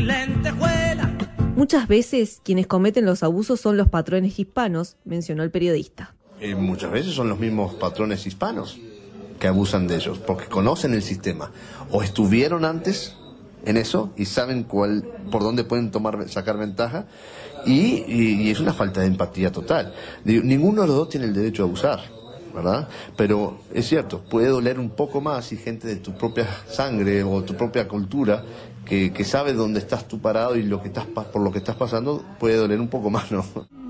y lentejuela. Muchas veces quienes cometen los abusos son los patrones hispanos, mencionó el periodista. Muchas veces son los mismos patrones hispanos que abusan de ellos, porque conocen el sistema, o estuvieron antes en eso y saben por dónde pueden sacar ventaja, y es una falta de empatía total. Ninguno de los dos tiene el derecho a abusar, ¿verdad? Pero es cierto, puede doler un poco más si gente de tu propia sangre o tu propia cultura que sabe dónde estás tú parado y por lo que estás pasando, puede doler un poco más, ¿no?